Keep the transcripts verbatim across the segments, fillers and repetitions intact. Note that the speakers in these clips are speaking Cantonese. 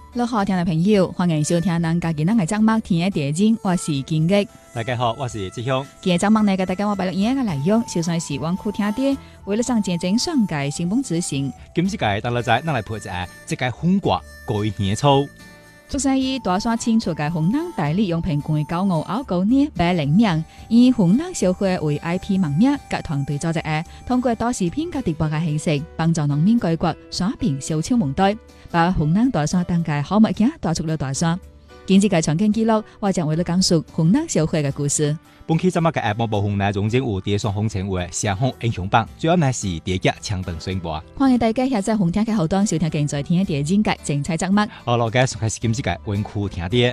你好，聽眾朋友，歡迎收聽咱家己咱嘅節目天嘅地景，我是金玉。 大家好，我是志雄。 今日節目呢，給大家我擺落影嘅內容，就算是往苦聽啲，為了上見證上界成功執行。 今次嘅當日仔，咱來配一下即個紅瓜過年草。 出生於大山清楚嘅紅浪代理用平均九五拗九年八零名，以紅浪小會為 I P 盟名，甲團隊組織嘅，通過多視頻甲直播嘅形式，幫助農民改革山平小廠門對，把紅浪大山當屆好物件帶出了大山。今次嘅場景記錄，我將為你講述紅浪小會嘅故事。 本期節目嘅下半部分呢，總整有第一雙紅稱為上紅英雄榜，主要呢是第一隻槍燈宣播。 歡迎大家下載紅聽嘅後端收聽現在聽嘅電影嘅精彩節目。 好啦，今日開始今次嘅溫酷聽啲，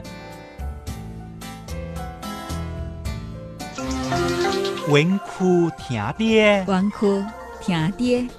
溫酷聽啲， 溫酷聽啲。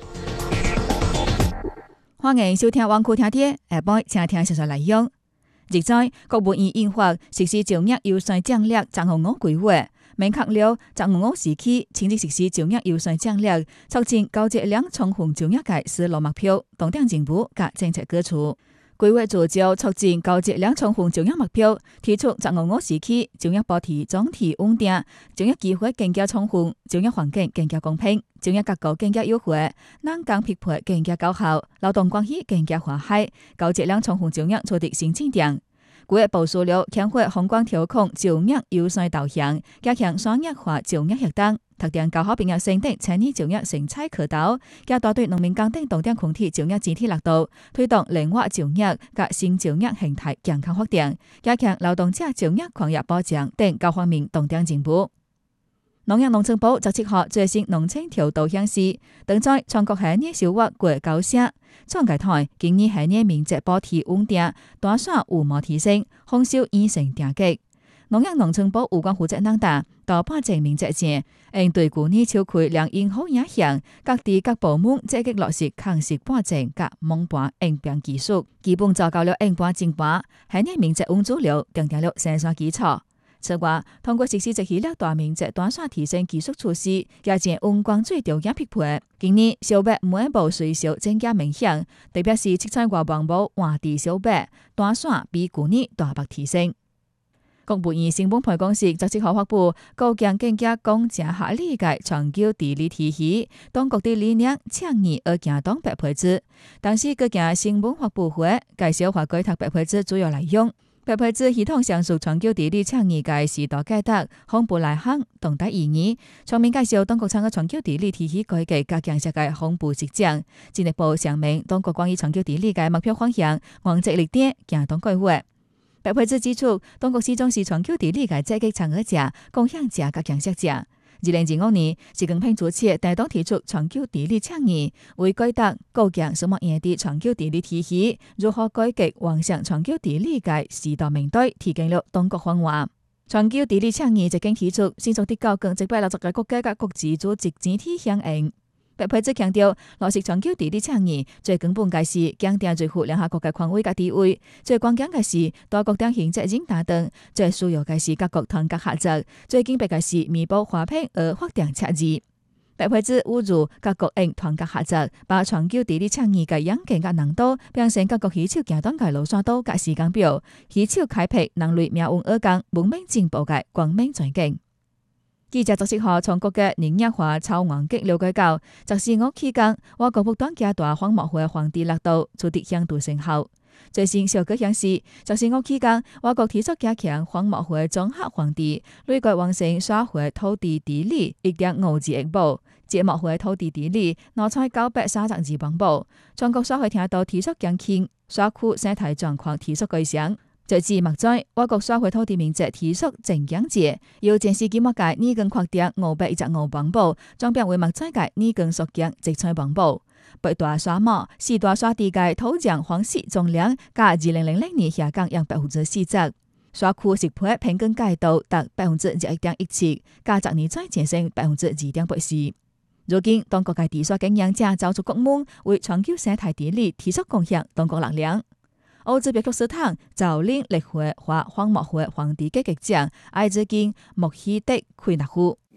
歡迎收聽溫酷聽啲，下半請聽實實內容。現在國務院印發實施就業優先獎勵賬號五規劃，明確了賬號五時期前期實施就業優先獎勵，促進高質量充分就業嘅思路目標，重點政府及政策舉措。規劃聚焦促進高質量充分就業目標，提出賬號五時期就業保持總體穩定，就業機會更加充分，就業環境更加公平，就業結構更加優惠，人工匹配更加高效，勞動關係更加和諧，高質量充分就業取得新進展。規劃部署了強化宏觀調控就業優先導向，加強產業化就業協同，特定高校畢業生等產業就業生產渠道，加大對農民工等重點群體就業整體力度，推動靈活就業及新就業形態健康發展，加強勞動者就業權益保障等各方面重點進步。農業農村部十七號最新農村調度顯示，當在全國下年收穫過高些，創界台今年下年面積保持穩定，大山有無提升，豐收已成定格。農業農村部有關負責人達到八成面積前，應對去年秋季良因好影響，各地各部門積極落實抗蝕半證及蒙盤應變技術，基本做到了應盤正盤，下年面積穩住了，奠定了生產基礎。此外，通過實施一系列大面積大山提升技術措施，加強溫光水條件匹配。今年小麥每一步稅收增加明顯，特別是七彩外環部換地小麥大山比去年大幅提升。國務院新聞辦公室十七號發布，構建更加公正合理嘅長久治理體系，當局的理念倡議而行動白皮子。當時各家新聞發布會介紹法改讀白皮子主要內容。白皮子系統上述長久治理倡議嘅時代改革、豐富內涵、重大意義，全面介紹當局參與長久治理體系改革加強設嘅豐富實踐，進一步詳明當局關於長久治理嘅目標方向、原則立點、行動計劃。白皮子指出，當局始終是長久治理嘅積極參與者、貢獻者加強實者。二零二五年，習近平主持帶動提出長久治理倡議，為改革構建什麼樣的長久治理體系，如何改革完善長久治理嘅時代命題，提供了當局方案。長久治理倡議一經提出，迅速地構建一百六十個國家及國際組織整體響應。白皮子強調，落實長久治理倡議最根本嘅是強調維護聯合國嘅權威及地位，最關鍵嘅是大國黨行責任大等，最需要嘅是各國團結合作，最緊迫嘅是彌補花瓶而發展赤字。白皮子呼籲各國應團結合作，把長久治理倡議嘅嚴謹及難度變成各國攜手行動嘅路線圖及時間表，攜手開闢人類命運而降文明進步嘅光明前景。記者十七號從國嘅農業化草原局了解到，十四五期間，我國不斷加大荒漠化換地力度，取得顯著成效。最新數據顯示，十四五期間，我國提速加強荒漠化綜合換地，累計完成刷回土地地理一點五二億畝，節目化土地地理攞出九百三十二萬畝。全國刷回聽到提速減輕，刷區生態狀況提速改善。截至目前，我國刷回土地面積提速正減值，由前時規模嘅二更擴大五百一十五萬畝，轉變為目前嘅二更縮減一千萬畝。北大沙漠、四大沙地嘅土壤荒蝕總量，較二零零零年下降約百分之四十。刷區食配平均界度達百分之一點一七，較十年前上升百分之二點八四。如今，當局嘅地刷經營者走出國門，為長久生態治理提出貢獻當局力量。歐洲別克斯坦造林綠化或荒漠化黃地嘅局長艾茲金莫希德奎納夫。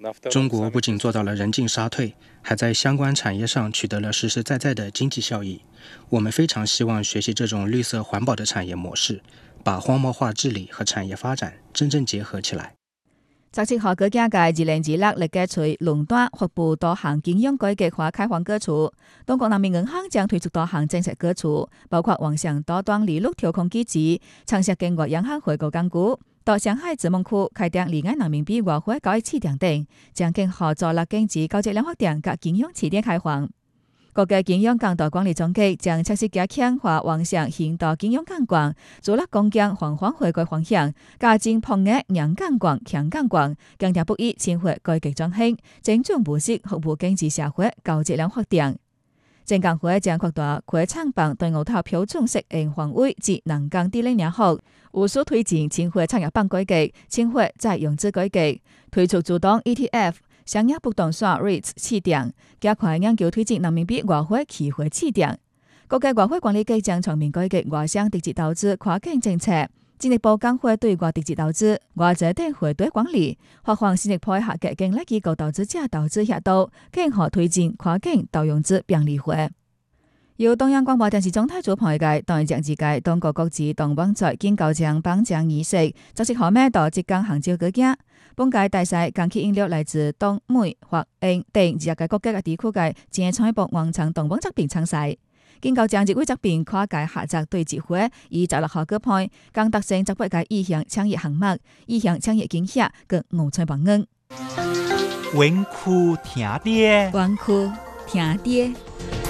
中国不仅做到了人进沙退，还在相关产业上取得了实实在在的经濟效益。我們非常希望學習這種綠色環保的產業模式，把荒漠化治理和產業發展真正結合起來。 十七號國家嘅二零二六歷屆隨壟斷發布多項經營改革和開放舉措，中國人民銀行將推出多項政策舉措，包括網上多端利率調控機制、長期經過央行回購港股、到上海自貿區開訂離岸人民幣外匯交易試點等，將更合作力經濟高質量發展及金融試點開放。國家金融監督管理總局將測試加強化網上現代金融監管，做了共建環環回歸方向，加進破額硬監管、強監管，更加不易遷回改革轉型，精準模式服務經濟社會高質量發展。證監會將擴大開廠辦對外投標準適應範圍至能降低領年後，務速推進遷回產業板改革、遷回再融資改革，推出主動 E T F。商業不動產 REITs 試點，加快研究推進人民幣外匯期貨試點。國家外匯管理局將全面改革外商直接投資跨境政策，進一步強化對外直接投資、外債等匯兌管理，發放新一批合格境內機構投資者投資額度，更好推進跨境投融資便利化。由中央廣播電視總台主辦嘅黨政治界中國國際黨網在建構獎頒獎儀式，十七號晚到浙江杭州舉行。本屆大賽將吸引了來自東美、華、英等二十個國家嘅地區嘅精彩博網場黨網作品參賽。建構獎一位作品跨界合作對接會，以十六號舉辦，更達成十八個意向倡議項目、意向倡議競賽嘅五彩榜眼。 穩酷聽爹， 穩酷聽爹。